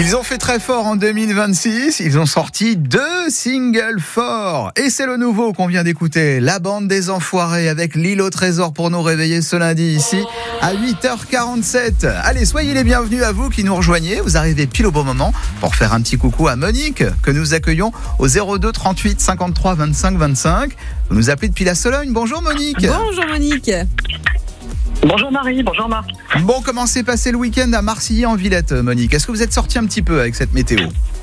Ils ont fait très fort en 2026, ils ont sorti 2 singles forts. Et c'est le nouveau qu'on vient d'écouter, La Bande des Enfoirés avec L'Île au Trésor pour nous réveiller ce lundi ici à 8h47. Allez, soyez les bienvenus à vous qui nous rejoignez, vous arrivez pile au bon moment pour faire un petit coucou à Monique que nous accueillons au 02 38 53 25 25. Vous nous appelez depuis la Sologne, bonjour Monique. Bonjour Monique. Bonjour Marie, bonjour Marc. Bon, comment s'est passé le week-end à Marcilly en Villette, Monique? Est-ce que vous êtes sorti un petit peu avec cette météo?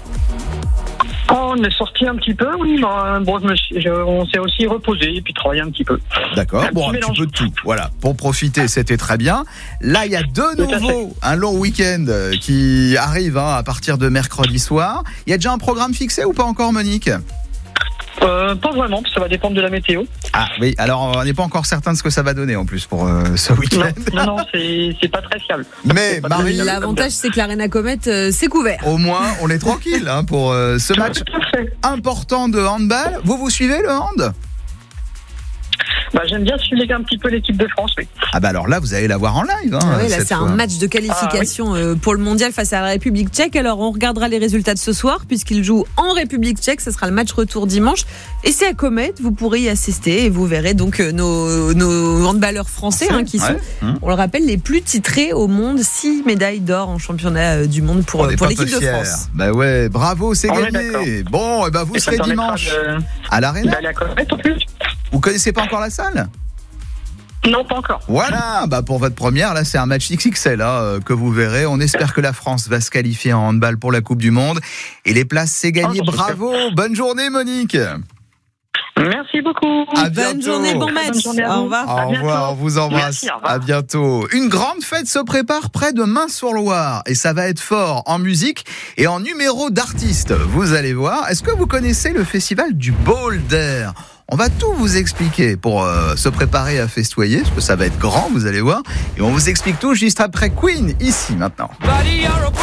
On est sorti un petit peu, oui, mais bon, on s'est aussi reposé et puis travaillé un petit peu. D'accord, un petit peu de tout. Voilà, pour profiter, c'était très bien. Là, il y a de nouveau un long week-end qui arrive à partir de mercredi soir. Il y a déjà un programme fixé ou pas encore, Monique? Pas vraiment, ça va dépendre de la météo. Ah oui, alors on n'est pas encore certain de ce que ça va donner en plus pour ce week-end. Non, c'est pas très fiable. Mais Marie, l'avantage c'est que l'Arena Comet c'est couvert. Au moins, on est tranquille pour ce match important de handball. Vous suivez le hand? J'aime bien suivre un petit peu l'équipe de France, oui. Ah alors là, vous allez la voir en live. Oui, là c'est un match de qualification pour le mondial face à la République tchèque. Alors on regardera les résultats de ce soir puisqu'ils jouent en République tchèque. Ce sera le match retour dimanche. Et c'est à Comet, vous pourrez y assister et vous verrez donc nos handballeurs français qui sont, on le rappelle, les plus titrés au monde. 6 médailles d'or en championnat du monde pour l'équipe de France. Bah ouais, bravo, c'est gagné. Bon, et vous serez dimanche à l'Arena. À Comet en plus. Vous connaissez pas encore la salle? Non, pas encore. Voilà, pour votre première, là c'est un match XXL que vous verrez. On espère que la France va se qualifier en handball pour la Coupe du Monde. Et les places, c'est gagné. Bravo, bonne journée Monique. Merci beaucoup. Bonne journée, bon match. Au revoir. Au revoir, on vous embrasse. Merci, au revoir. À bientôt. Une grande fête se prépare près de Mains-sur-Loire et ça va être fort en musique et en numéro d'artistes. Vous allez voir. Est-ce que vous connaissez le festival du Boulder? On va tout vous expliquer pour se préparer à festoyer, parce que ça va être grand, vous allez voir. Et on vous explique tout juste après Queen, ici, maintenant.